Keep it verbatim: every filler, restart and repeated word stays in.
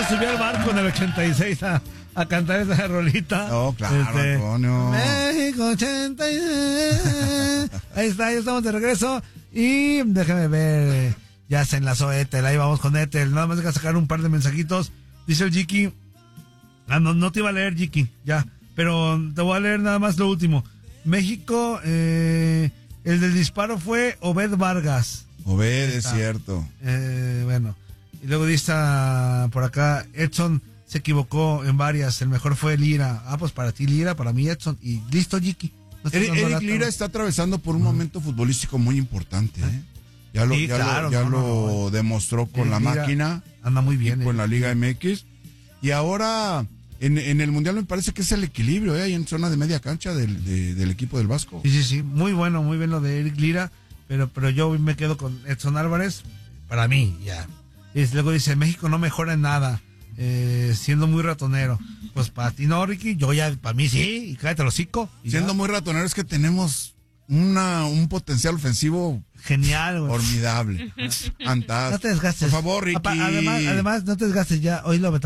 subió al barco en el ochenta y seis a, a cantar esa rolita. Oh, claro, este, Antonio. México ochenta y seis. Ahí está, ya estamos de regreso. Y déjame ver, ya se enlazó Ethel, ahí vamos con Ethel. Nada más deja sacar un par de mensajitos. Dice el Jiki. Ah, no, no te iba a leer, Jiki, ya. Pero te voy a leer nada más lo último. México, eh, el del disparo fue Obed Vargas. Obed, es cierto. Eh, bueno, y luego dice por acá, Edson se equivocó en varias, el mejor fue Lira. Ah, pues para ti Lira, para mí Edson. Y listo, Jiki. No Eric, Eric Lira está atravesando por un uh-huh. momento futbolístico muy importante, ¿eh? Ya lo, sí, ya claro, lo, ya no, lo no, no. demostró con Eric la Lira máquina. Anda muy bien. Con eh. la Liga M X. Y ahora... En, en el Mundial me parece que es el equilibrio, ¿eh? Ahí en zona de media cancha del, de, del equipo del Vasco. Sí, sí, sí, muy bueno, muy bien lo de Eric Lira, pero, pero yo me quedo con Edson Álvarez, para mí, ya. Y luego dice, México no mejora en nada, eh, siendo muy ratonero. Pues para ti no, Ricky, yo ya, para mí sí, y cállate el hocico. Siendo ya. muy ratonero es que tenemos una un potencial ofensivo genial, güey. Formidable. Fantástico. No te desgastes. Por favor, Ricky. Además, además, no te desgastes ya, hoy lo